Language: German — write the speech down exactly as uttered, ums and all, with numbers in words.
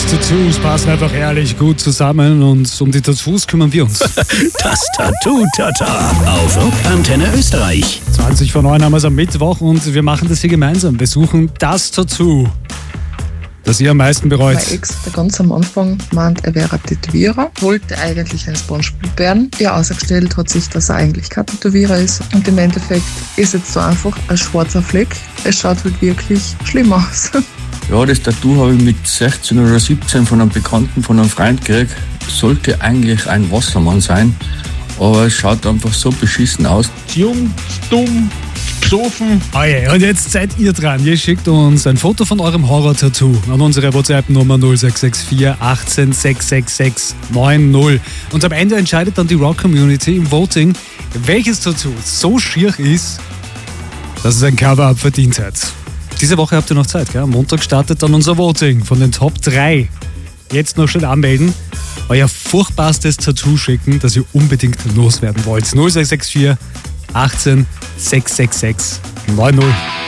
Tattoos passen einfach ehrlich gut zusammen und um die Tattoos kümmern wir uns. Das Tattoo-Tata auf Rock Antenne Österreich. zwanzig vor neun haben wir es am Mittwoch und wir machen das hier gemeinsam. Wir suchen das Tattoo, das ihr am meisten bereut. Mein Ex, der ganz am Anfang meint, er wäre Tätowierer, wollte eigentlich ein Spongebob werden. Ja, ausgestellt hat sich, dass er eigentlich kein Tätowierer ist. Und im Endeffekt ist jetzt so einfach ein schwarzer Fleck. Es schaut halt wirklich schlimm aus. Ja, das Tattoo habe ich mit sechzehn oder siebzehn von einem Bekannten, von einem Freund gekriegt. Sollte eigentlich ein Wassermann sein, aber es schaut einfach so beschissen aus. Jung, dumm, besoffen. Oh yeah, und jetzt seid ihr dran. Ihr schickt uns ein Foto von eurem Horror-Tattoo an unsere WhatsApp-Nummer null sechs sechs vier achtzehn sechs sechs sechs neun null. Und am Ende entscheidet dann die Rock-Community im Voting, welches Tattoo so schier ist, dass es ein Cover-Up verdient hat. Diese Woche habt ihr noch Zeit, gell? Am Montag startet dann unser Voting von den Top drei. Jetzt noch schnell anmelden. Euer furchtbarstes Tattoo schicken, das ihr unbedingt loswerden wollt. null sechs sechs vier achtzehn sechs sechs sechs neun null.